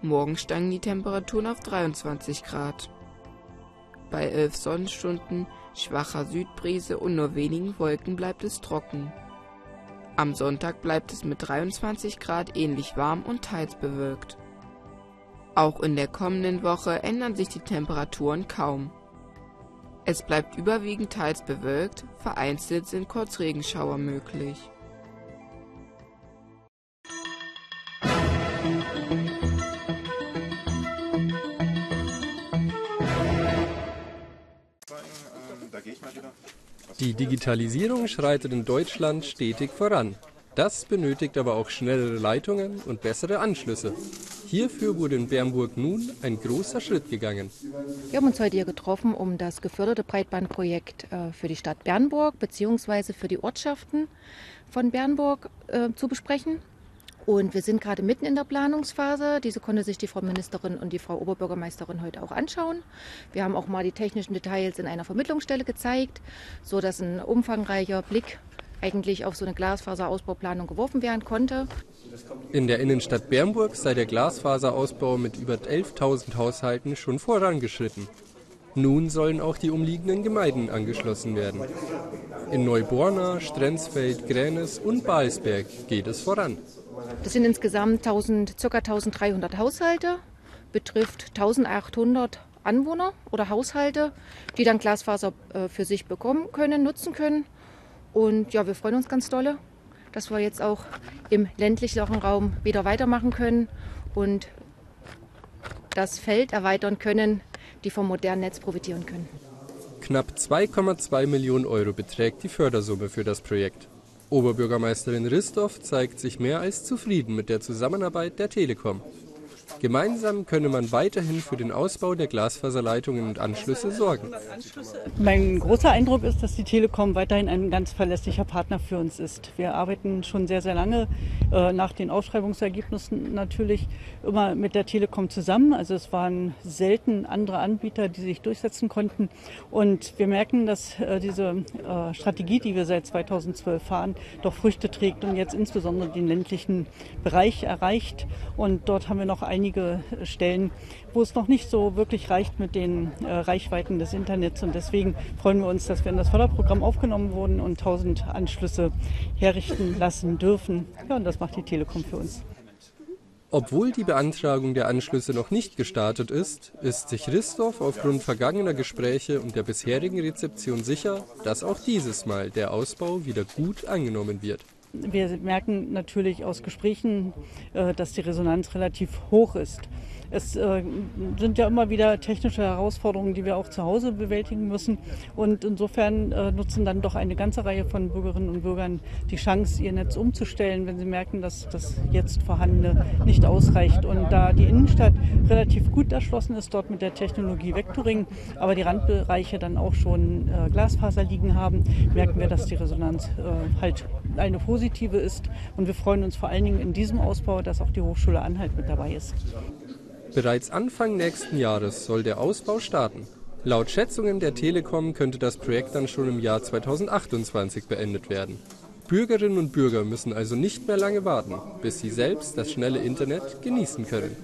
Morgen steigen die Temperaturen auf 23 Grad. Bei 11 Sonnenstunden, schwacher Südbrise und nur wenigen Wolken bleibt es trocken. Am Sonntag bleibt es mit 23 Grad ähnlich warm und teils bewölkt. Auch in der kommenden Woche ändern sich die Temperaturen kaum. Es bleibt überwiegend teils bewölkt, vereinzelt sind Kurzregenschauer möglich. Die Digitalisierung schreitet in Deutschland stetig voran. Das benötigt aber auch schnellere Leitungen und bessere Anschlüsse. Hierfür wurde in Bernburg nun ein großer Schritt gegangen. Wir haben uns heute hier getroffen, um das geförderte Breitbandprojekt für die Stadt Bernburg bzw. für die Ortschaften von Bernburg zu besprechen. Und wir sind gerade mitten in der Planungsphase. Diese konnte sich die Frau Ministerin und die Frau Oberbürgermeisterin heute auch anschauen. Wir haben auch mal die technischen Details in einer Vermittlungsstelle gezeigt, sodass ein umfangreicher Blick eigentlich auf so eine Glasfaserausbauplanung geworfen werden konnte. In der Innenstadt Bernburg sei der Glasfaserausbau mit über 11.000 Haushalten schon vorangeschritten. Nun sollen auch die umliegenden Gemeinden angeschlossen werden. In Neuborna, Strenzfeld, Gränes und Balsberg geht es voran. Das sind insgesamt ca. 1.300 Haushalte, betrifft 1.800 Anwohner oder Haushalte, die dann Glasfaser für sich bekommen können, nutzen können. Und ja, wir freuen uns ganz dolle, dass wir jetzt auch im ländlicheren Raum wieder weitermachen können und das Feld erweitern können, die vom modernen Netz profitieren können. Knapp 2,2 Millionen Euro beträgt die Fördersumme für das Projekt. Oberbürgermeisterin Ristow zeigt sich mehr als zufrieden mit der Zusammenarbeit der Telekom. Gemeinsam könne man weiterhin für den Ausbau der Glasfaserleitungen und Anschlüsse sorgen. Mein großer Eindruck ist, dass die Telekom weiterhin ein ganz verlässlicher Partner für uns ist. Wir arbeiten schon sehr, sehr lange nach den Ausschreibungsergebnissen natürlich immer mit der Telekom zusammen. Also es waren selten andere Anbieter, die sich durchsetzen konnten. Und wir merken, dass diese Strategie, die wir seit 2012 fahren, doch Früchte trägt und jetzt insbesondere den ländlichen Bereich erreicht. Und dort haben wir noch einige Stellen, wo es noch nicht so wirklich reicht mit den Reichweiten des Internets. Und deswegen freuen wir uns, dass wir in das Förderprogramm aufgenommen wurden und 1000 Anschlüsse herrichten lassen dürfen. Ja, und das macht die Telekom für uns. Obwohl die Beantragung der Anschlüsse noch nicht gestartet ist sich Ristow aufgrund vergangener Gespräche und der bisherigen Rezeption sicher, dass auch dieses Mal der Ausbau wieder gut angenommen wird. Wir merken natürlich aus Gesprächen, dass die Resonanz relativ hoch ist. Es sind ja immer wieder technische Herausforderungen, die wir auch zu Hause bewältigen müssen. Und insofern nutzen dann doch eine ganze Reihe von Bürgerinnen und Bürgern die Chance, ihr Netz umzustellen, wenn sie merken, dass das jetzt vorhandene nicht ausreicht. Und da die Innenstadt relativ gut erschlossen ist, dort mit der Technologie Vectoring, aber die Randbereiche dann auch schon Glasfaser liegen haben, merken wir, dass die Resonanz halt eine positive ist. Und wir freuen uns vor allen Dingen in diesem Ausbau, dass auch die Hochschule Anhalt mit dabei ist. Bereits Anfang nächsten Jahres soll der Ausbau starten. Laut Schätzungen der Telekom könnte das Projekt dann schon im Jahr 2028 beendet werden. Bürgerinnen und Bürger müssen also nicht mehr lange warten, bis sie selbst das schnelle Internet genießen können.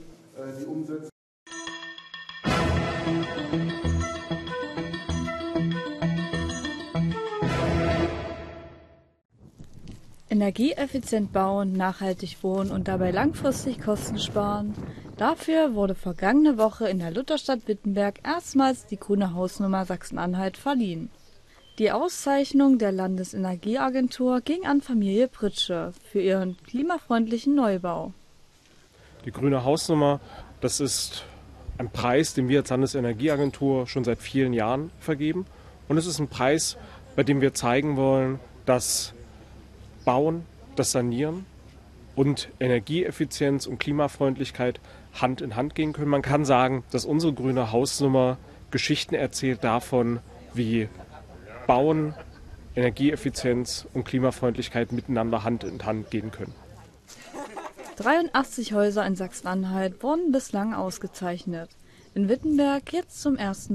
Energieeffizient bauen, nachhaltig wohnen und dabei langfristig Kosten sparen. Dafür wurde vergangene Woche in der Lutherstadt Wittenberg erstmals die grüne Hausnummer Sachsen-Anhalt verliehen. Die Auszeichnung der Landesenergieagentur ging an Familie Pritsche für ihren klimafreundlichen Neubau. Die grüne Hausnummer, das ist ein Preis, den wir als Landesenergieagentur schon seit vielen Jahren vergeben. Und es ist ein Preis, bei dem wir zeigen wollen, dass Bauen, das Sanieren und Energieeffizienz und Klimafreundlichkeit Hand in Hand gehen können. Man kann sagen, dass unsere grüne Hausnummer Geschichten erzählt davon, wie Bauen, Energieeffizienz und Klimafreundlichkeit miteinander Hand in Hand gehen können. 83 Häuser in Sachsen-Anhalt wurden bislang ausgezeichnet. In Wittenberg jetzt zum ersten